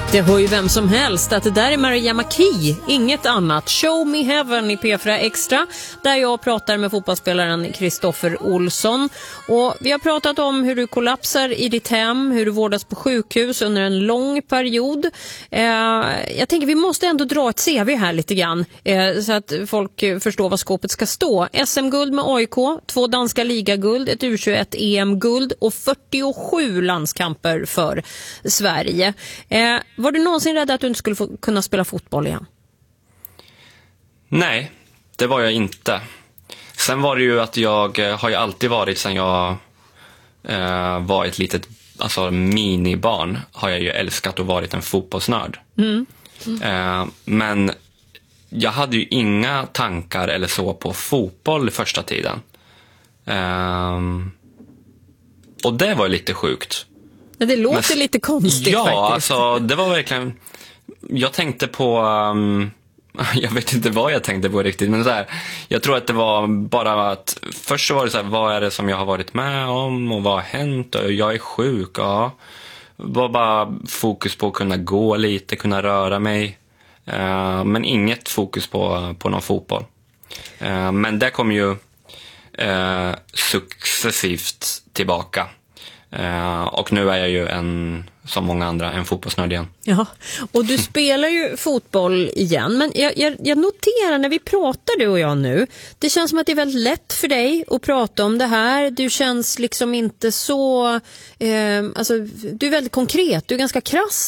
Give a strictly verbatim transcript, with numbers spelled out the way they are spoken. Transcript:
Det hör ju vem som helst att det där är Maria Maki, inget annat. Show Me Heaven i P fyra Extra, där jag pratar med fotbollsspelaren Kristoffer Olsson. Och vi har pratat om hur du kollapsar i ditt hem, hur du vårdas på sjukhus under en lång period. Eh, jag tänker vi måste ändå dra ett C V här lite grann, eh, så att folk förstår vad skåpet ska stå. S M-guld med A I K, två danska ligaguld, ett U tjugoett E M-guld och fyrtiosju landskamper för Sverige. Eh, Var du någonsin rädd att du inte skulle få kunna spela fotboll igen? Nej, det var jag inte. Sen var det ju att jag har ju alltid varit, sen jag eh, var ett litet alltså minibarn, har jag ju älskat och varit en fotbollsnörd. Mm. Mm. Eh, men jag hade ju inga tankar eller så på fotboll första tiden. Eh, och det var lite sjukt. Ja, det låter men, lite konstigt ja, faktiskt. Ja, alltså det var verkligen... Jag tänkte på... Um, jag vet inte vad jag tänkte på riktigt, men så här, jag tror att det var bara att... Först så var det så här, vad är det som jag har varit med om och vad har hänt? Och jag är sjuk, ja. Det var bara fokus på att kunna gå lite, kunna röra mig. Uh, men inget fokus på, på någon fotboll. Uh, men det kom ju uh, successivt tillbaka. Uh, och nu är jag ju en, som många andra, en fotbollsnörd igen. Ja, och du spelar ju fotboll igen. Men jag, jag, jag noterar när vi pratar du och jag nu, det känns som att det är väldigt lätt för dig att prata om det här. Du känns liksom inte så eh, alltså, du är väldigt konkret, du är ganska krass